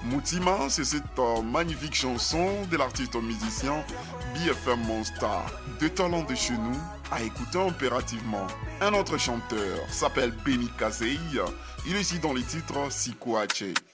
Moutima, c'est cette magnifique chanson de l'artiste musicien BFM Monster. De talents de chez nous à écouter impérativement. Un autre chanteur s'appelle Benny Kazei. Il est ici dans les titres Sikwache.